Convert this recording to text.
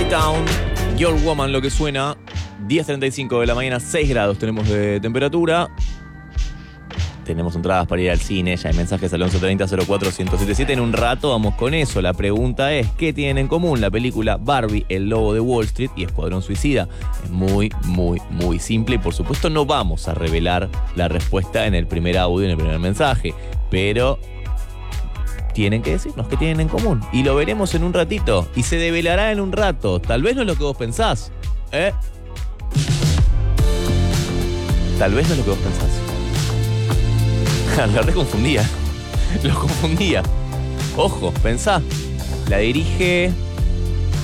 Town, Your Woman, lo que suena. 10:35 de la mañana, 6 grados tenemos de temperatura. Tenemos entradas para ir al cine, ya hay mensajes al 1130-04-1077. En un rato vamos con eso. La pregunta es, ¿qué tienen en común la película Barbie, El Lobo de Wall Street y Escuadrón Suicida? Es muy, muy, muy simple y por supuesto no vamos a revelar la respuesta en el primer audio, en el primer mensaje. Pero tienen que decirnos qué tienen en común. Y lo veremos en un ratito. Y se develará en un rato. Tal vez no es lo que vos pensás. Tal vez no es lo que vos pensás. La reconfundía. Lo confundía. Ojo, pensá. La dirige